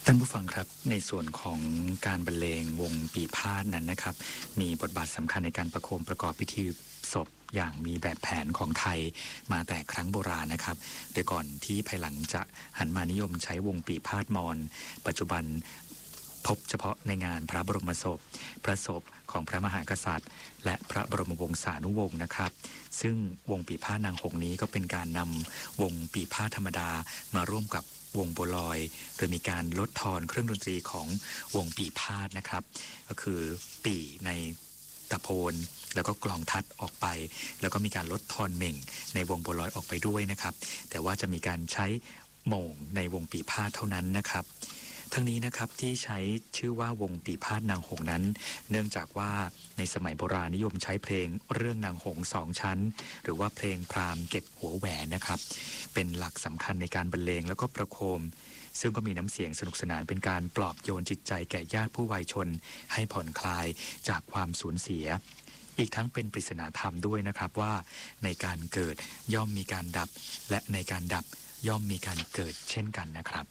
ท่านผู้ฟังครับในส่วนของการบรรเลงวงปีพาทย์นั้นนะครับมีบทบาทสำคัญในการประโคมประกอบพิธีศพอย่างมีแบบแผนของไทยมาแต่ครั้งโบราณนะครับโดยก่อนที่ภายหลังจะหันมานิยมใช้วงปีพาทย์มอญปัจจุบันพบเฉพาะในงานพระบรมศพพระศพของพระมหากษัตริย์และพระบรมวงศานุวงศ์นะครับซึ่งวงปีพาทย์นางหงส์นี้ก็เป็นการนำวงปีพาทย์ธรรมดามาร่วมกับวงบัวลอยโดยมีการลดทอนเครื่องดนตรีของวงปีพาทย์นะครับก็คือปีในตะโพนแล้วก็กลองทัดออกไปแล้วก็มีการลดทอนเหม่งในวงบัวลอยออกไปด้วยนะครับแต่ว่าจะมีการใช้โหม่งในวงปีพาทย์เท่านั้นนะครับทั้งนี้นะครับที่ใช้ชื่อว่าวงปีพาทย์นางหงส์นั้นเนื่องจากว่าในสมัยโบราณนิยมใช้เพลงเรื่องนางหงส์สองชั้นหรือว่าเพลงพราหมณ์เก็บหัวแหวนนะครับเป็นหลักสำคัญในการบรรเลงแล้วก็ประโคมซึ่งก็มีน้ำเสียงสนุกสนานเป็นการปลอบโยนจิตใจแก่ญาติผู้วายชนให้ผ่อนคลายจากความสูญเสียอีกทั้งเป็นปริศนาธรรมด้วยนะครับว่าในการเกิดย่อมมีการดับและในการดับย่อมมีการเกิดเช่นกันนะครับ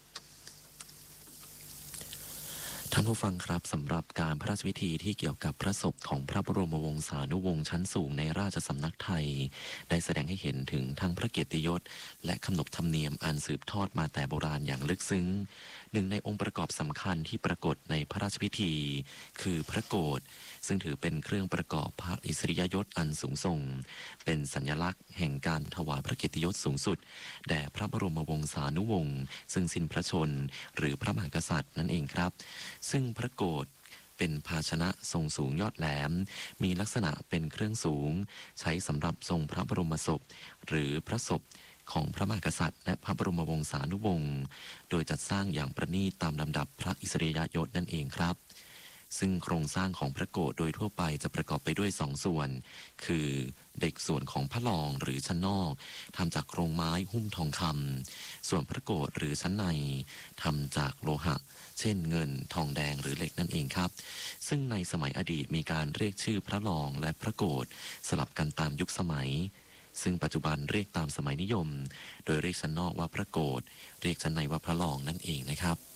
ท่านผู้ฟังครับสำหรับการพระราชพิธีที่เกี่ยวกับพระศพของพระบรมวงศานุวงศ์ชั้นสูงในราชสำนักไทยได้แสดงให้เห็นถึงทั้งพระเกียรติยศและขนบธรรมเนียมอันสืบทอดมาแต่โบราณอย่างลึกซึ้งหนึ่งในองค์ประกอบสำคัญที่ปรากฏในพระราชพิธีคือพระโกฐซึ่งถือเป็นเครื่องประกอบพระอิสริยยศอันสูงส่งเป็นสัญลักษณ์แห่งการถวายพระเกียรติยศสูงสุดแด่พระบรมวงศานุวงศ์ซึ่งสิ้นพระชนม์หรือพระมหากษัตริย์นั่นเองครับซึ่งพระโกฐเป็นภาชนะทรงสูงยอดแหลมมีลักษณะเป็นเครื่องสูงใช้สำหรับทรงพระบรมศพหรือพระศพของพระมหากษัตริย์และพระบรมวงศานุวงศ์โดยจัดสร้างอย่างประณีตตามลำดับพระอิสริยยศนั่นเองครับซึ่งโครงสร้างของพระโกฐโดยทั่วไปจะประกอบไปด้วยสองส่วนคือเด็กส่วนของพระรองหรือชั้นนอกทำจากโครงไม้หุ้มทองคำส่วนพระโกฐหรือชั้นในทำจากโลหะเช่นเงินทองแดงหรือเหล็กนั่นเองครับซึ่งในสมัยอดีตมีการเรียกชื่อพระรองและพระโกฐสลับกันตามยุคสมัยซึ่งปัจจุบันเรียกตามสมัยนิยมโดยเรียกชั้นนอกว่าพระโกฐเรียกชั้นในว่าพระรองนั่นเองนะครับ